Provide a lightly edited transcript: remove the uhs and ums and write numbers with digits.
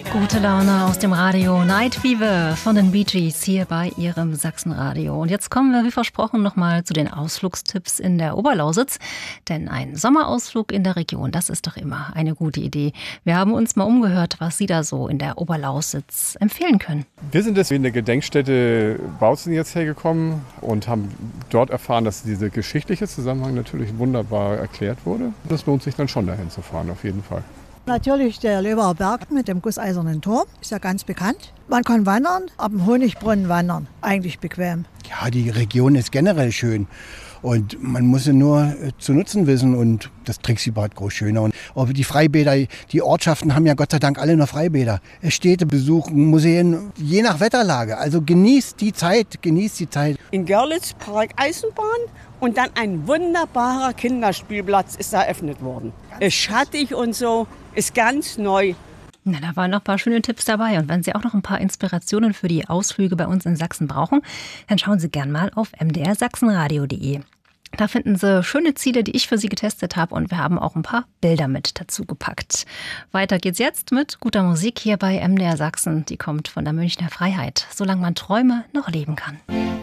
Gute Laune aus dem Radio. Night Fever von den Bee Gees hier bei Ihrem Sachsenradio. Und jetzt kommen wir, wie versprochen, nochmal zu den Ausflugstipps in der Oberlausitz. Denn ein Sommerausflug in der Region, das ist doch immer eine gute Idee. Wir haben uns mal umgehört, was Sie da so in der Oberlausitz empfehlen können. Wir sind deswegen in der Gedenkstätte Bautzen jetzt hergekommen und haben dort erfahren, dass dieser geschichtliche Zusammenhang natürlich wunderbar erklärt wurde. Das lohnt sich dann schon, dahin zu fahren, auf jeden Fall. Natürlich der Löwer Berg mit dem gusseisernen Turm, ist ja ganz bekannt. Man kann wandern, ab dem Honigbrunnen wandern, eigentlich bequem. Ja, die Region ist generell schön und man muss sie nur zu nutzen wissen und das Trixie-Bad groß schöner. Und auch die Freibäder, die Ortschaften haben ja Gott sei Dank alle noch Freibäder. Städte besuchen, Museen, je nach Wetterlage. Also genießt die Zeit. In Görlitz Park Eisenbahn und dann ein wunderbarer Kinderspielplatz ist eröffnet worden. Ist schattig und so, ist ganz neu. Na, da waren noch ein paar schöne Tipps dabei. Und wenn Sie auch noch ein paar Inspirationen für die Ausflüge bei uns in Sachsen brauchen, dann schauen Sie gern mal auf mdrsachsenradio.de. Da finden Sie schöne Ziele, die ich für Sie getestet habe. Und wir haben auch ein paar Bilder mit dazu gepackt. Weiter geht's jetzt mit guter Musik hier bei MDR Sachsen. Die kommt von der Münchner Freiheit. Solange man Träume noch leben kann.